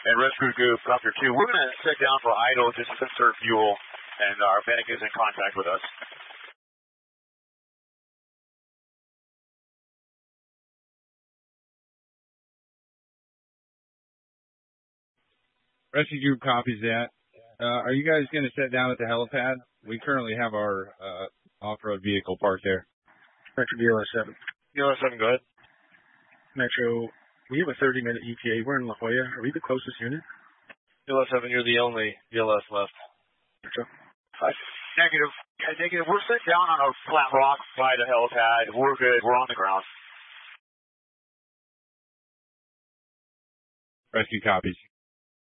And Rescue Group, Copter 2, we're going to sit down for idle just to conserve fuel, and our medic is in contact with us. Rescue Group copies that. Are you guys going to sit down at the helipad? We currently have our off-road vehicle parked there. Metro DLS-7. DLS-7, go ahead. Metro, we have a 30-minute ETA. We're in La Jolla. Are we the closest unit? DLS-7, you're the only DLS left. Metro. Negative. Negative. We're set down on a flat rock by the helipad. We're good. We're on the ground. Rescue copies.